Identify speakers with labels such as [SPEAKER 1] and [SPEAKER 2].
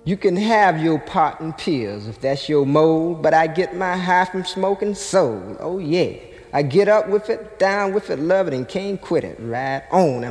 [SPEAKER 1] You can have your pot and pills if that's your mode, but I get my high from smoking soul. Oh yeah, I get up with it, down with it, love it, and can't quit it. Right on.